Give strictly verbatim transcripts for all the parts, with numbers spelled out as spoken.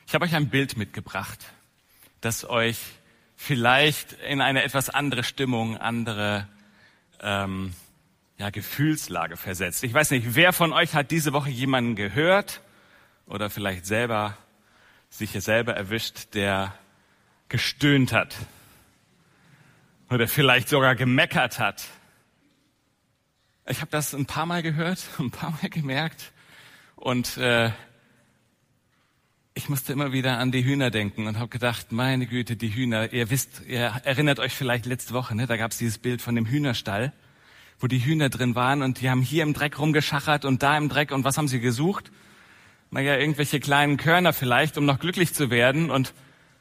Ich habe euch ein Bild mitgebracht, das euch vielleicht in eine etwas andere Stimmung, andere ähm, ja, Gefühlslage versetzt. Ich weiß nicht, wer von euch hat diese Woche jemanden gehört oder vielleicht selber sich selber erwischt, der gestöhnt hat oder vielleicht sogar gemeckert hat. Ich habe das ein paar Mal gehört, ein paar Mal gemerkt und äh, ich musste immer wieder an die Hühner denken und habe gedacht, meine Güte, die Hühner, ihr wisst, ihr erinnert euch vielleicht letzte Woche, ne? Da gab es dieses Bild von dem Hühnerstall, wo die Hühner drin waren und die haben hier im Dreck rumgeschachert und da im Dreck und was haben sie gesucht? Naja, irgendwelche kleinen Körner vielleicht, um noch glücklich zu werden und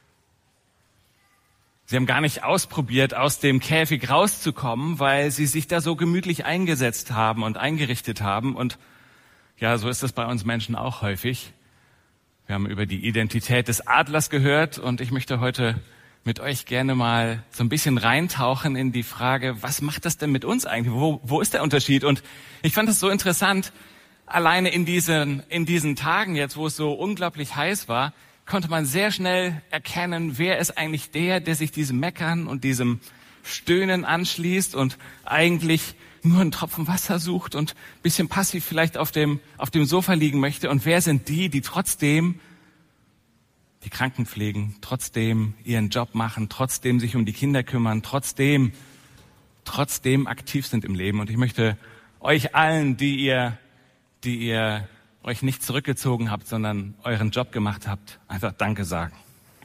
sie haben gar nicht ausprobiert, aus dem Käfig rauszukommen, weil sie sich da so gemütlich eingesetzt haben und eingerichtet haben und ja, so ist das bei uns Menschen auch häufig. Wir haben über die Identität des Adlers gehört und ich möchte heute mit euch gerne mal so ein bisschen reintauchen in die Frage, was macht das denn mit uns eigentlich? Wo, wo ist der Unterschied? Und ich fand das so interessant, alleine in diesen, in diesen Tagen jetzt, wo es so unglaublich heiß war, konnte man sehr schnell erkennen, wer ist eigentlich der, der sich diesem Meckern und diesem Stöhnen anschließt und eigentlich nur einen Tropfen Wasser sucht und ein bisschen passiv vielleicht auf dem, auf dem Sofa liegen möchte. Und wer sind die, die trotzdem die Kranken pflegen, trotzdem ihren Job machen, trotzdem sich um die Kinder kümmern, trotzdem, trotzdem aktiv sind im Leben. Und ich möchte euch allen, die ihr, die ihr euch nicht zurückgezogen habt, sondern euren Job gemacht habt, einfach Danke sagen.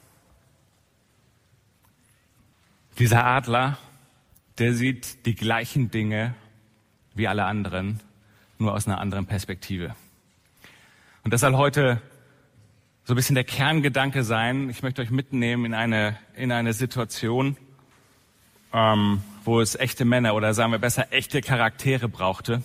Dieser Adler, der sieht die gleichen Dinge wie alle anderen, nur aus einer anderen Perspektive. Und das soll heute so ein bisschen der Kerngedanke sein. Ich möchte euch mitnehmen in eine, in eine Situation, ähm, wo es echte Männer oder sagen wir besser echte Charaktere brauchte.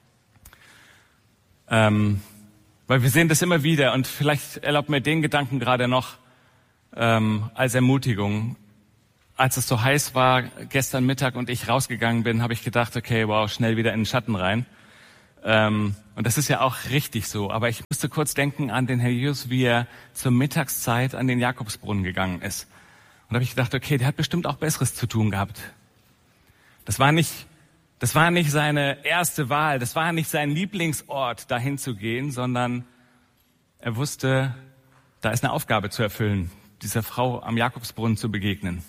Ähm, weil wir sehen das immer wieder und vielleicht erlaubt mir den Gedanken gerade noch ähm, als Ermutigung. Als es so heiß war gestern Mittag und ich rausgegangen bin, habe ich gedacht, okay, wow, schnell wieder in den Schatten rein. Ähm, und das ist ja auch richtig so. Aber ich musste kurz denken an den Herr Jesus, wie er zur Mittagszeit an den Jakobsbrunnen gegangen ist. Und da habe ich gedacht, okay, der hat bestimmt auch Besseres zu tun gehabt. Das war nicht, das war nicht seine erste Wahl, das war nicht sein Lieblingsort, dahin zu gehen, sondern er wusste, da ist eine Aufgabe zu erfüllen, dieser Frau am Jakobsbrunnen zu begegnen.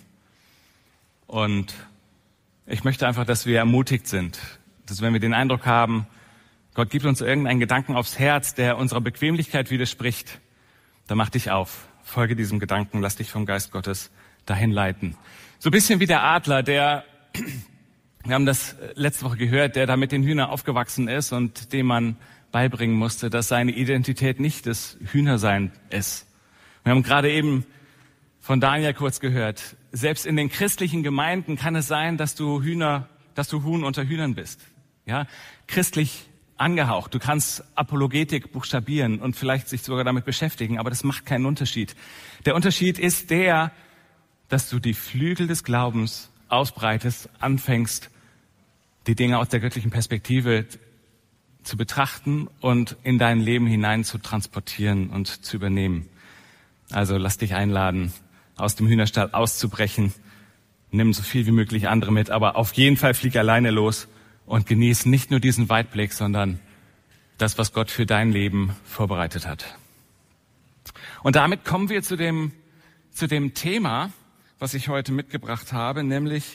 Und ich möchte einfach, dass wir ermutigt sind, dass wenn wir den Eindruck haben, Gott gibt uns irgendeinen Gedanken aufs Herz, der unserer Bequemlichkeit widerspricht, dann mach dich auf, folge diesem Gedanken, lass dich vom Geist Gottes dahin leiten. So ein bisschen wie der Adler, der, wir haben das letzte Woche gehört, der da mit den Hühnern aufgewachsen ist und dem man beibringen musste, dass seine Identität nicht das Hühnersein ist. Wir haben gerade eben von Daniel kurz gehört, selbst in den christlichen Gemeinden kann es sein, dass du Hühner, dass du Huhn unter Hühnern bist. Ja, christlich angehaucht. Du kannst Apologetik buchstabieren und vielleicht sich sogar damit beschäftigen, aber das macht keinen Unterschied. Der Unterschied ist der, dass du die Flügel des Glaubens ausbreitest, anfängst, die Dinge aus der göttlichen Perspektive zu betrachten und in dein Leben hinein zu transportieren und zu übernehmen. Also lass dich einladen, aus dem Hühnerstall auszubrechen. Nimm so viel wie möglich andere mit, aber auf jeden Fall flieg alleine los und genieß nicht nur diesen Weitblick, sondern das, was Gott für dein Leben vorbereitet hat. Und damit kommen wir zu dem, zu dem Thema, was ich heute mitgebracht habe, nämlich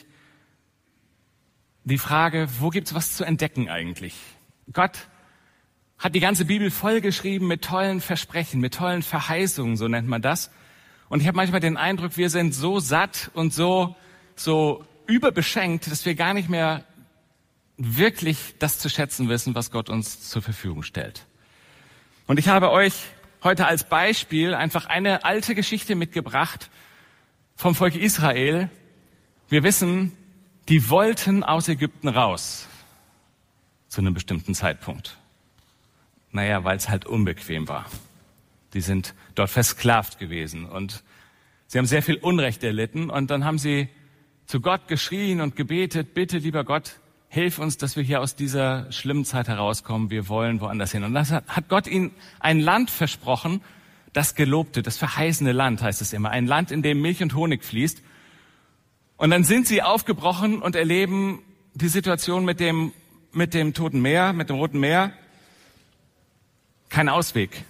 die Frage, wo gibt's was zu entdecken eigentlich? Gott hat die ganze Bibel vollgeschrieben mit tollen Versprechen, mit tollen Verheißungen, so nennt man das. Und ich habe manchmal den Eindruck, wir sind so satt und so, so überbeschenkt, dass wir gar nicht mehr wirklich das zu schätzen wissen, was Gott uns zur Verfügung stellt. Und ich habe euch heute als Beispiel einfach eine alte Geschichte mitgebracht vom Volk Israel. Wir wissen, die wollten aus Ägypten raus zu einem bestimmten Zeitpunkt. Naja, weil es halt unbequem war. Die sind dort versklavt gewesen und sie haben sehr viel Unrecht erlitten. Und dann haben sie zu Gott geschrien und gebetet, bitte, lieber Gott, hilf uns, dass wir hier aus dieser schlimmen Zeit herauskommen. Wir wollen woanders hin. Und das hat Gott ihnen ein Land versprochen, das gelobte, das verheißene Land, heißt es immer. Ein Land, in dem Milch und Honig fließt. Und dann sind sie aufgebrochen und erleben die Situation mit dem, mit dem Toten Meer, mit dem Roten Meer. Kein Ausweg.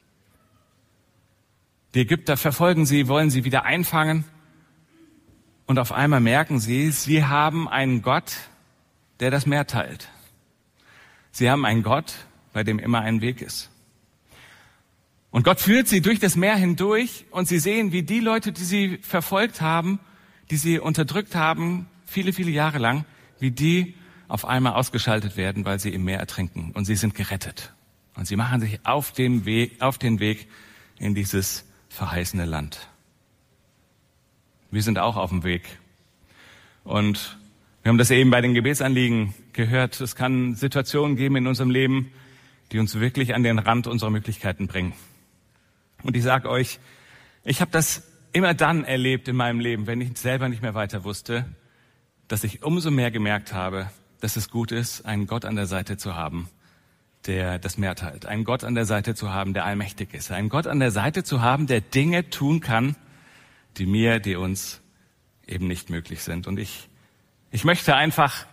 Die Ägypter verfolgen sie, wollen sie wieder einfangen. Und auf einmal merken sie, sie haben einen Gott, der das Meer teilt. Sie haben einen Gott, bei dem immer ein Weg ist. Und Gott führt sie durch das Meer hindurch und sie sehen, wie die Leute, die sie verfolgt haben, die sie unterdrückt haben, viele, viele Jahre lang, wie die auf einmal ausgeschaltet werden, weil sie im Meer ertrinken. Und sie sind gerettet. Und sie machen sich auf den Weg, auf den Weg in dieses verheißene Land. Wir sind auch auf dem Weg. Und wir haben das eben bei den Gebetsanliegen gehört. Es kann Situationen geben in unserem Leben, die uns wirklich an den Rand unserer Möglichkeiten bringen. Und ich sage euch, ich habe das immer dann erlebt in meinem Leben, wenn ich selber nicht mehr weiter wusste, dass ich umso mehr gemerkt habe, dass es gut ist, einen Gott an der Seite zu haben, der das Meer teilt. Einen Gott an der Seite zu haben, der allmächtig ist. Einen Gott an der Seite zu haben, der Dinge tun kann, die mir, die uns eben nicht möglich sind. Und ich, ich möchte einfach,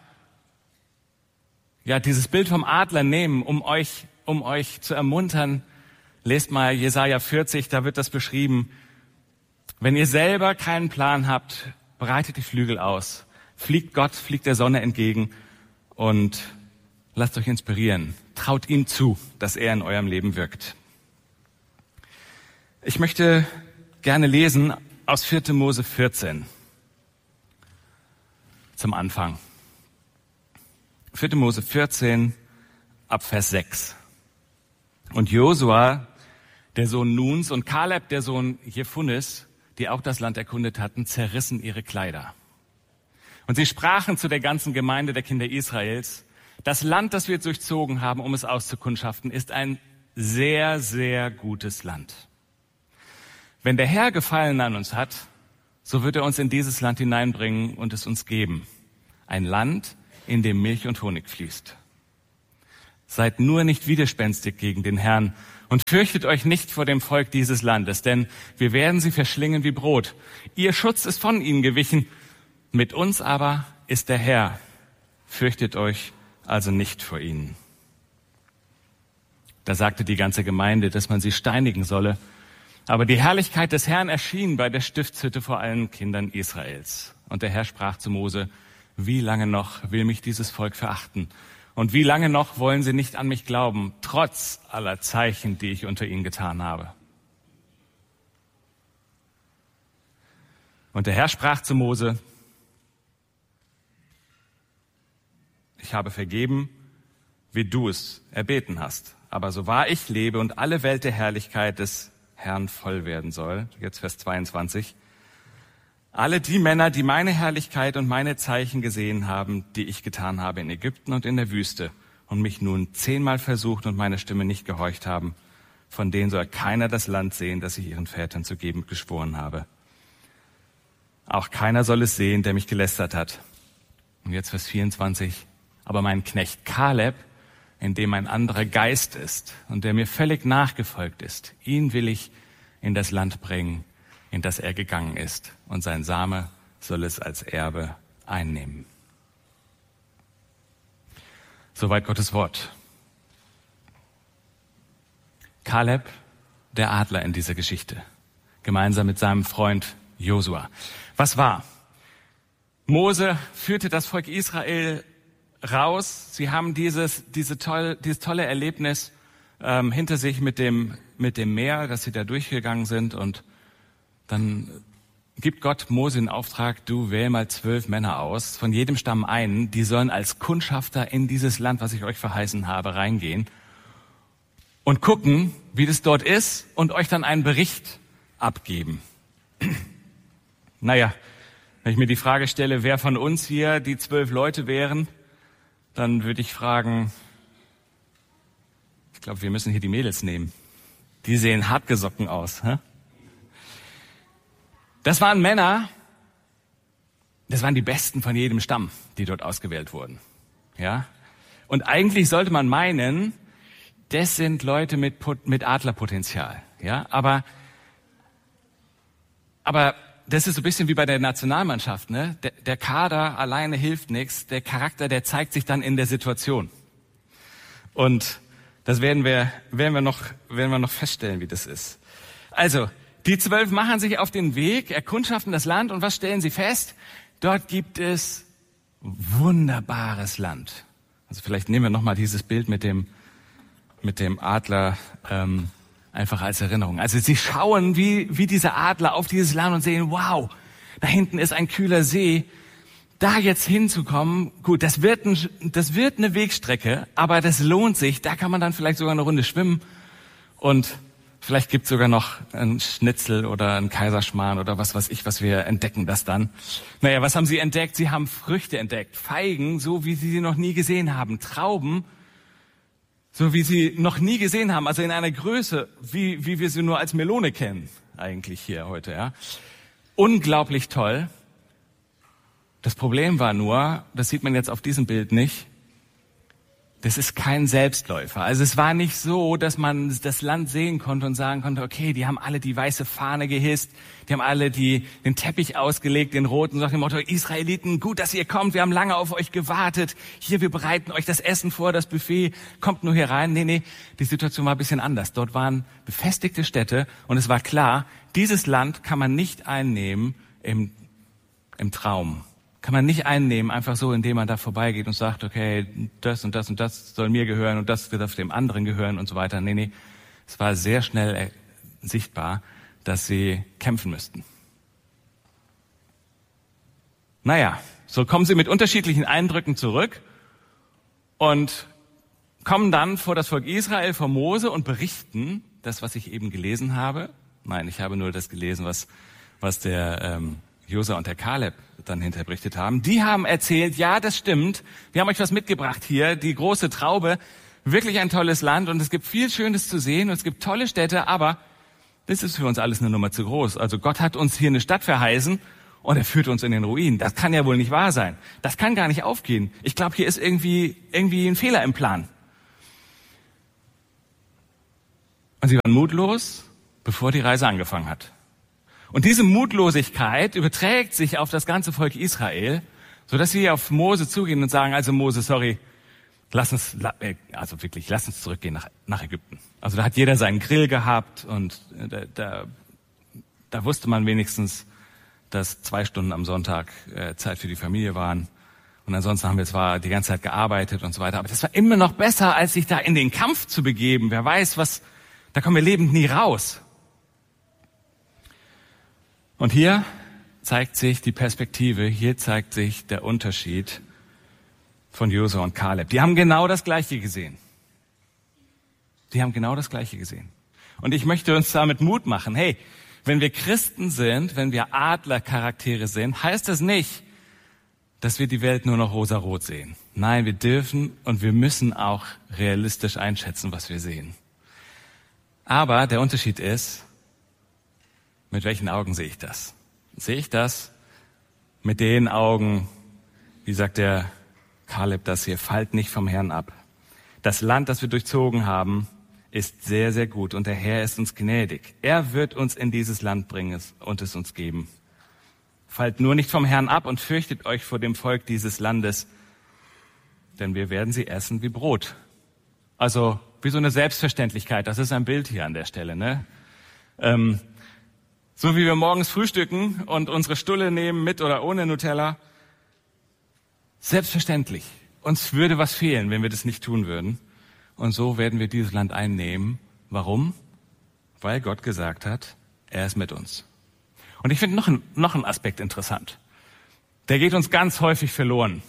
ja, dieses Bild vom Adler nehmen, um euch, um euch zu ermuntern. Lest mal Jesaja vierzig, da wird das beschrieben. Wenn ihr selber keinen Plan habt, breitet die Flügel aus. Fliegt Gott, fliegt der Sonne entgegen und lasst euch inspirieren. Traut ihm zu, dass er in eurem Leben wirkt. Ich möchte gerne lesen aus vierte Mose vierzehn zum Anfang. vierte Mose vierzehn ab Vers sechs. Und Josua, der Sohn Nuns, und Kaleb, der Sohn Jephunes, die auch das Land erkundet hatten, zerrissen ihre Kleider. Und sie sprachen zu der ganzen Gemeinde der Kinder Israels: Das Land, das wir durchzogen haben, um es auszukundschaften, ist ein sehr, sehr gutes Land. Wenn der Herr Gefallen an uns hat, so wird er uns in dieses Land hineinbringen und es uns geben. Ein Land, in dem Milch und Honig fließt. Seid nur nicht widerspenstig gegen den Herrn und fürchtet euch nicht vor dem Volk dieses Landes, denn wir werden sie verschlingen wie Brot. Ihr Schutz ist von ihnen gewichen, mit uns aber ist der Herr. Fürchtet euch also nicht vor ihnen. Da sagte die ganze Gemeinde, dass man sie steinigen solle. Aber die Herrlichkeit des Herrn erschien bei der Stiftshütte vor allen Kindern Israels. Und der Herr sprach zu Mose: Wie lange noch will mich dieses Volk verachten? Und wie lange noch wollen sie nicht an mich glauben, trotz aller Zeichen, die ich unter ihnen getan habe? Und der Herr sprach zu Mose: Ich habe vergeben, wie du es erbeten hast. Aber so wahr ich lebe und alle Welt der Herrlichkeit des Herrn voll werden soll. Jetzt Vers zweiundzwanzig. Alle die Männer, die meine Herrlichkeit und meine Zeichen gesehen haben, die ich getan habe in Ägypten und in der Wüste und mich nun zehnmal versucht und meine Stimme nicht gehorcht haben, von denen soll keiner das Land sehen, das ich ihren Vätern zu geben geschworen habe. Auch keiner soll es sehen, der mich gelästert hat. Und jetzt Vers vierundzwanzig. Aber mein Knecht Kaleb, in dem ein anderer Geist ist und der mir völlig nachgefolgt ist, ihn will ich in das Land bringen, in das er gegangen ist, und sein Same soll es als Erbe einnehmen. Soweit Gottes Wort. Kaleb, der Adler in dieser Geschichte, gemeinsam mit seinem Freund Josua. Was war? Mose führte das Volk Israel raus. Sie haben dieses, diese toll, dieses tolle Erlebnis ähm, hinter sich mit dem, mit dem Meer, dass sie da durchgegangen sind, und dann gibt Gott Mose in Auftrag: Du wähl mal zwölf Männer aus, von jedem Stamm einen, die sollen als Kundschafter in dieses Land, was ich euch verheißen habe, reingehen und gucken, wie das dort ist, und euch dann einen Bericht abgeben. Naja, wenn ich mir die Frage stelle, wer von uns hier die zwölf Leute wären, dann würde ich fragen, ich glaube, wir müssen hier die Mädels nehmen. Die sehen hartgesocken aus. Hä? Das waren Männer, das waren die Besten von jedem Stamm, die dort ausgewählt wurden. Ja? Und eigentlich sollte man meinen, das sind Leute mit, mit Adlerpotenzial. Ja, aber, aber das ist so ein bisschen wie bei der Nationalmannschaft, ne? Der, der Kader alleine hilft nichts. Der Charakter, der zeigt sich dann in der Situation. Und das werden wir, werden wir noch, werden wir noch feststellen, wie das ist. Also, die zwölf machen sich auf den Weg, erkundschaften das Land und was stellen sie fest? Dort gibt es wunderbares Land. Also vielleicht nehmen wir nochmal dieses Bild mit dem, mit dem Adler, ähm, einfach als Erinnerung. Also sie schauen wie, wie dieser Adler auf dieses Land und sehen, wow, da hinten ist ein kühler See. Da jetzt hinzukommen, gut, das wird, ein, das wird eine Wegstrecke, aber das lohnt sich. Da kann man dann vielleicht sogar eine Runde schwimmen und vielleicht gibt's sogar noch ein Schnitzel oder ein Kaiserschmarrn oder was weiß ich, was wir entdecken das dann. Naja, was haben sie entdeckt? Sie haben Früchte entdeckt. Feigen, so wie sie sie noch nie gesehen haben. Trauben, so wie sie noch nie gesehen haben. Also in einer Größe, wie, wie wir sie nur als Melone kennen, eigentlich hier heute, ja. Unglaublich toll. Das Problem war nur, das sieht man jetzt auf diesem Bild nicht, das ist kein Selbstläufer. Also es war nicht so, dass man das Land sehen konnte und sagen konnte, okay, die haben alle die weiße Fahne gehisst, die haben alle die, den Teppich ausgelegt, den roten, nach dem Motto, Israeliten, gut, dass ihr kommt, wir haben lange auf euch gewartet, hier, wir bereiten euch das Essen vor, das Buffet, kommt nur hier rein. Nee, nee, die Situation war ein bisschen anders. Dort waren befestigte Städte und es war klar, dieses Land kann man nicht einnehmen im, im Traum. Kann man nicht einnehmen, einfach so, indem man da vorbeigeht und sagt, okay, das und das und das soll mir gehören und das wird auf dem anderen gehören und so weiter. Nee, nee, es war sehr schnell sichtbar, dass sie kämpfen müssten. Naja, so kommen sie mit unterschiedlichen Eindrücken zurück und kommen dann vor das Volk Israel, vor Mose und berichten das, was ich eben gelesen habe. Nein, ich habe nur das gelesen, was, was der ähm, Josua und der Kaleb dann hinterher berichtet haben. Die haben erzählt, ja, das stimmt, wir haben euch was mitgebracht hier, die große Traube, wirklich ein tolles Land und es gibt viel Schönes zu sehen und es gibt tolle Städte, aber das ist für uns alles eine Nummer zu groß. Also Gott hat uns hier eine Stadt verheißen und er führt uns in den Ruin. Das kann ja wohl nicht wahr sein. Das kann gar nicht aufgehen. Ich glaube, hier ist irgendwie, irgendwie ein Fehler im Plan. Und sie waren mutlos, bevor die Reise angefangen hat. Und diese Mutlosigkeit überträgt sich auf das ganze Volk Israel, sodass sie auf Mose zugehen und sagen, also Mose, sorry, lass uns, also wirklich, lass uns zurückgehen nach, nach Ägypten. Also da hat jeder seinen Grill gehabt und da, da, da wusste man wenigstens, dass zwei Stunden am Sonntag äh, Zeit für die Familie waren. Und ansonsten haben wir zwar die ganze Zeit gearbeitet und so weiter, aber das war immer noch besser, als sich da in den Kampf zu begeben. Wer weiß, was, da kommen wir lebend nie raus. Und hier zeigt sich die Perspektive, hier zeigt sich der Unterschied von Josua und Kaleb. Die haben genau das Gleiche gesehen. Die haben genau das Gleiche gesehen. Und ich möchte uns damit Mut machen. Hey, wenn wir Christen sind, wenn wir Adlercharaktere sind, heißt das nicht, dass wir die Welt nur noch rosarot sehen. Nein, wir dürfen und wir müssen auch realistisch einschätzen, was wir sehen. Aber der Unterschied ist, mit welchen Augen sehe ich das? Sehe ich das mit den Augen, wie sagt der Kaleb das hier, fallt nicht vom Herrn ab. Das Land, das wir durchzogen haben, ist sehr, sehr gut und der Herr ist uns gnädig. Er wird uns in dieses Land bringen und es uns geben. Fallt nur nicht vom Herrn ab und fürchtet euch vor dem Volk dieses Landes, denn wir werden sie essen wie Brot. Also wie so eine Selbstverständlichkeit, das ist ein Bild hier an der Stelle, ne? Ähm, So wie wir morgens frühstücken und unsere Stulle nehmen mit oder ohne Nutella. Selbstverständlich. Uns würde was fehlen, wenn wir das nicht tun würden. Und so werden wir dieses Land einnehmen. Warum? Weil Gott gesagt hat, er ist mit uns. Und ich finde noch ein, noch ein Aspekt interessant. Der geht uns ganz häufig verloren.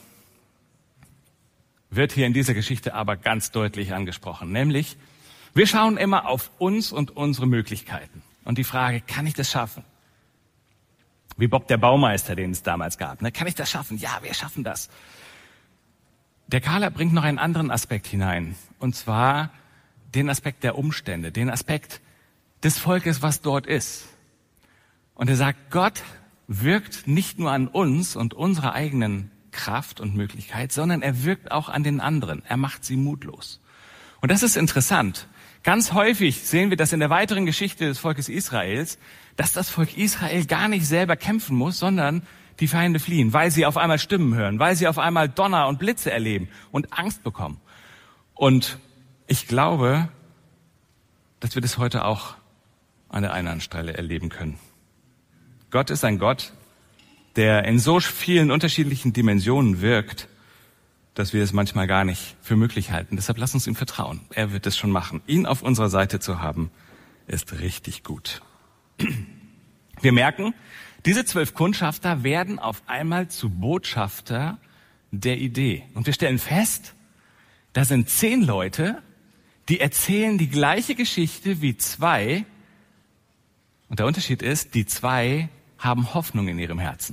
Wird hier in dieser Geschichte aber ganz deutlich angesprochen. Nämlich, wir schauen immer auf uns und unsere Möglichkeiten. Und die Frage, kann ich das schaffen? Wie Bob der Baumeister, den es damals gab. Ne? Kann ich das schaffen? Ja, wir schaffen das. Der Kaleb bringt noch einen anderen Aspekt hinein. Und zwar den Aspekt der Umstände, den Aspekt des Volkes, was dort ist. Und er sagt, Gott wirkt nicht nur an uns und unserer eigenen Kraft und Möglichkeit, sondern er wirkt auch an den anderen. Er macht sie mutlos. Und das ist interessant. Ganz häufig sehen wir das in der weiteren Geschichte des Volkes Israels, dass das Volk Israel gar nicht selber kämpfen muss, sondern die Feinde fliehen, weil sie auf einmal Stimmen hören, weil sie auf einmal Donner und Blitze erleben und Angst bekommen. Und ich glaube, dass wir das heute auch an der einen Stelle erleben können. Gott ist ein Gott, der in so vielen unterschiedlichen Dimensionen wirkt, dass wir es manchmal gar nicht für möglich halten. Deshalb lass uns ihm vertrauen. Er wird es schon machen. Ihn auf unserer Seite zu haben, ist richtig gut. Wir merken, diese zwölf Kundschafter werden auf einmal zu Botschafter der Idee. Und wir stellen fest, da sind zehn Leute, die erzählen die gleiche Geschichte wie zwei. Und der Unterschied ist, die zwei haben Hoffnung in ihrem Herzen.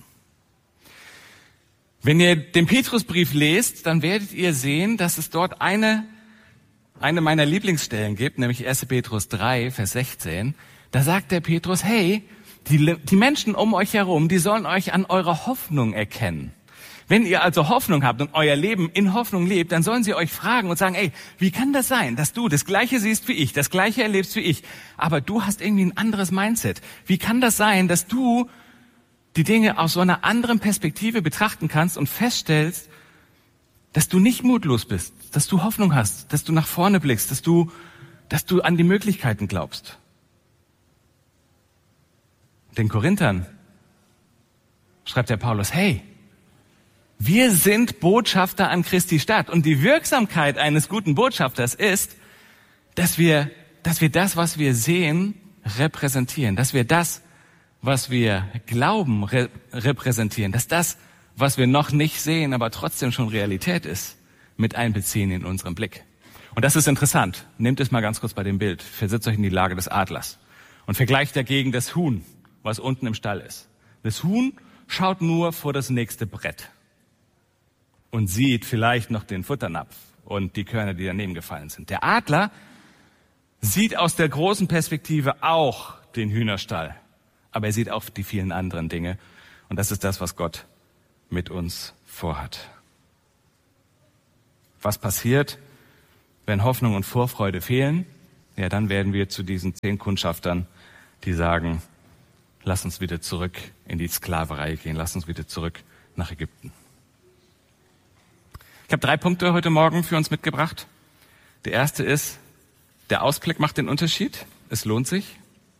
Wenn ihr den Petrusbrief lest, dann werdet ihr sehen, dass es dort eine, eine meiner Lieblingsstellen gibt, nämlich erster Petrus drei, Vers sechzehn. Da sagt der Petrus, hey, die, die Menschen um euch herum, die sollen euch an eurer Hoffnung erkennen. Wenn ihr also Hoffnung habt und euer Leben in Hoffnung lebt, dann sollen sie euch fragen und sagen, ey, wie kann das sein, dass du das Gleiche siehst wie ich, das Gleiche erlebst wie ich, aber du hast irgendwie ein anderes Mindset. Wie kann das sein, dass du die Dinge aus so einer anderen Perspektive betrachten kannst und feststellst, dass du nicht mutlos bist, dass du Hoffnung hast, dass du nach vorne blickst, dass du, dass du an die Möglichkeiten glaubst. Den Korinthern schreibt der Paulus, hey, wir sind Botschafter an Christi Stadt. Und die Wirksamkeit eines guten Botschafters ist, dass wir, dass wir das, was wir sehen, repräsentieren, dass wir das, was wir glauben, re- repräsentieren, dass das, was wir noch nicht sehen, aber trotzdem schon Realität ist, mit einbeziehen in unseren Blick. Und das ist interessant. Nehmt es mal ganz kurz bei dem Bild. Versetzt euch in die Lage des Adlers und vergleicht dagegen das Huhn, was unten im Stall ist. Das Huhn schaut nur vor das nächste Brett und sieht vielleicht noch den Futternapf und die Körner, die daneben gefallen sind. Der Adler sieht aus der großen Perspektive auch den Hühnerstall. Aber er sieht auch die vielen anderen Dinge. Und das ist das, was Gott mit uns vorhat. Was passiert, wenn Hoffnung und Vorfreude fehlen? Ja, dann werden wir zu diesen zehn Kundschaftern, die sagen, lass uns wieder zurück in die Sklaverei gehen. Lass uns wieder zurück nach Ägypten. Ich habe drei Punkte heute Morgen für uns mitgebracht. Der erste ist, der Ausblick macht den Unterschied. Es lohnt sich.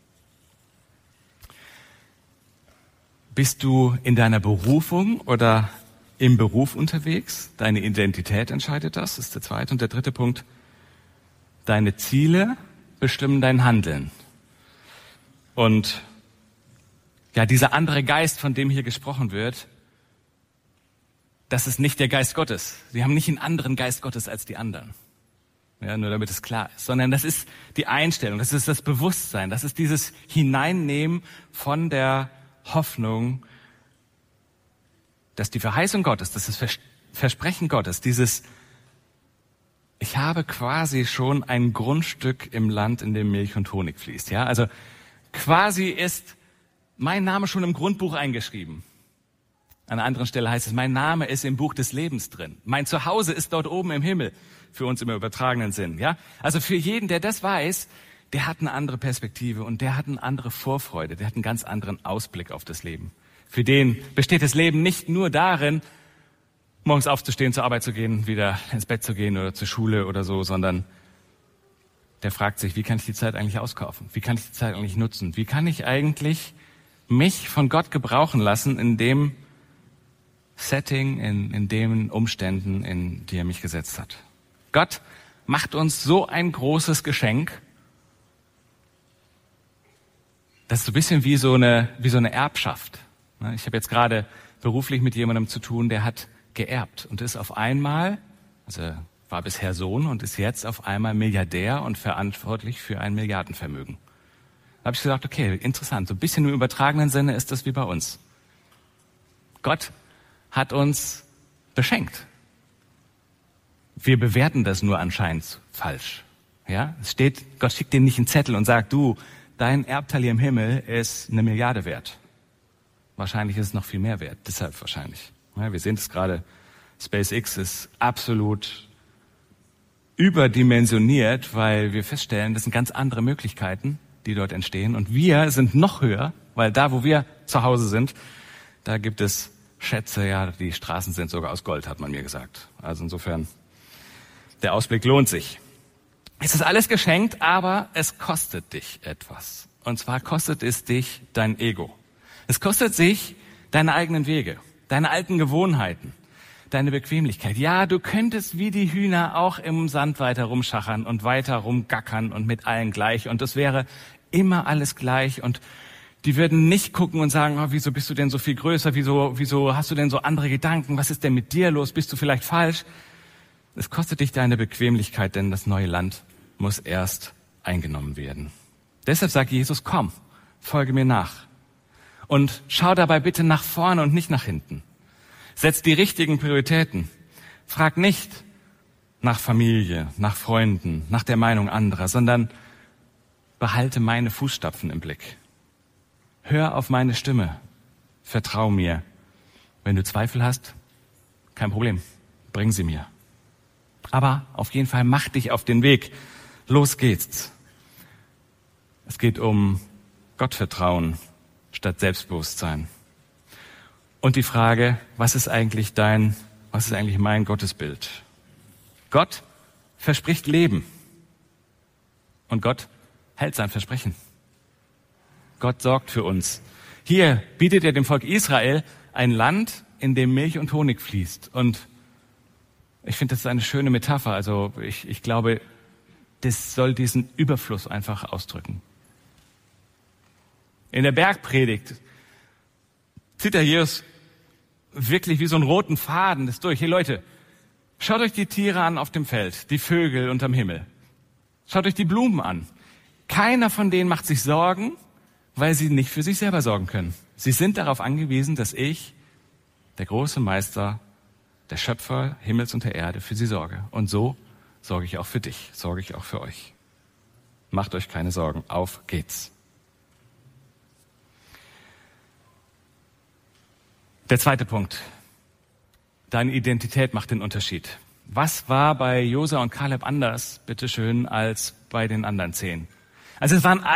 Bist du in deiner Berufung oder im Beruf unterwegs? Deine Identität entscheidet das, ist der zweite. Und der dritte Punkt, deine Ziele bestimmen dein Handeln. Und ja, dieser andere Geist, von dem hier gesprochen wird, das ist nicht der Geist Gottes. Sie haben nicht einen anderen Geist Gottes als die anderen. Ja, nur damit es klar ist. Sondern das ist die Einstellung, das ist das Bewusstsein, das ist dieses Hineinnehmen von der Hoffnung, dass die Verheißung Gottes, dass das Versprechen Gottes, dieses, ich habe quasi schon ein Grundstück im Land, in dem Milch und Honig fließt. Ja, also quasi ist mein Name schon im Grundbuch eingeschrieben. An einer anderen Stelle heißt es, mein Name ist im Buch des Lebens drin. Mein Zuhause ist dort oben im Himmel, für uns im übertragenen Sinn. Ja, also für jeden, der das weiß, der hat eine andere Perspektive und der hat eine andere Vorfreude, der hat einen ganz anderen Ausblick auf das Leben. Für den besteht das Leben nicht nur darin, morgens aufzustehen, zur Arbeit zu gehen, wieder ins Bett zu gehen oder zur Schule oder so, sondern der fragt sich, wie kann ich die Zeit eigentlich auskaufen? Wie kann ich die Zeit eigentlich nutzen? Wie kann ich eigentlich mich von Gott gebrauchen lassen in dem Setting, in, in den Umständen, in die er mich gesetzt hat? Gott macht uns so ein großes Geschenk, das ist so ein bisschen wie so eine, wie so eine Erbschaft. Ich habe jetzt gerade beruflich mit jemandem zu tun, der hat geerbt und ist auf einmal, also war bisher Sohn und ist jetzt auf einmal Milliardär und verantwortlich für ein Milliardenvermögen. Da habe ich gesagt, okay, interessant, so ein bisschen im übertragenen Sinne ist das wie bei uns. Gott hat uns beschenkt. Wir bewerten das nur anscheinend falsch. Ja, es steht, Gott schickt dir nicht einen Zettel und sagt, du, dein Erbteil hier im Himmel ist eine Milliarde wert. Wahrscheinlich ist es noch viel mehr wert, deshalb wahrscheinlich. Ja, wir sehen es gerade, SpaceX ist absolut überdimensioniert, weil wir feststellen, das sind ganz andere Möglichkeiten, die dort entstehen. Und wir sind noch höher, weil da, wo wir zu Hause sind, da gibt es Schätze, ja, die Straßen sind sogar aus Gold, hat man mir gesagt. Also insofern, der Ausblick lohnt sich. Es ist alles geschenkt, aber es kostet dich etwas. Und zwar kostet es dich dein Ego. Es kostet sich deine eigenen Wege, deine alten Gewohnheiten, deine Bequemlichkeit. Ja, du könntest wie die Hühner auch im Sand weiter rumschachern und weiter rumgackern und mit allen gleich. Und es wäre immer alles gleich. Und die würden nicht gucken und sagen, oh, wieso bist du denn so viel größer? Wieso, wieso hast du denn so andere Gedanken? Was ist denn mit dir los? Bist du vielleicht falsch? Es kostet dich deine Bequemlichkeit, denn das neue Land muss erst eingenommen werden. Deshalb sagt Jesus, komm, folge mir nach. Und schau dabei bitte nach vorne und nicht nach hinten. Setz die richtigen Prioritäten. Frag nicht nach Familie, nach Freunden, nach der Meinung anderer, sondern behalte meine Fußstapfen im Blick. Hör auf meine Stimme. Vertrau mir. Wenn du Zweifel hast, kein Problem. Bring sie mir. Aber auf jeden Fall mach dich auf den Weg. Los geht's. Es geht um Gottvertrauen statt Selbstbewusstsein. Und die Frage, was ist eigentlich dein, was ist eigentlich mein Gottesbild? Gott verspricht Leben. Und Gott hält sein Versprechen. Gott sorgt für uns. Hier bietet er dem Volk Israel ein Land, in dem Milch und Honig fließt. Und ich finde, das ist eine schöne Metapher. Also ich, ich glaube, das soll diesen Überfluss einfach ausdrücken. In der Bergpredigt zieht der Jesus wirklich wie so einen roten Faden das durch. Hey Leute, schaut euch die Tiere an auf dem Feld, die Vögel unterm Himmel. Schaut euch die Blumen an. Keiner von denen macht sich Sorgen, weil sie nicht für sich selber sorgen können. Sie sind darauf angewiesen, dass ich, der große Meister, der Schöpfer Himmels und der Erde, für sie sorge. Und so sorge ich auch für dich, sorge ich auch für euch. Macht euch keine Sorgen, auf geht's. Der zweite Punkt. Deine Identität macht den Unterschied. Was war bei Josua und Kaleb anders, bitteschön, als bei den anderen zehn? Also es waren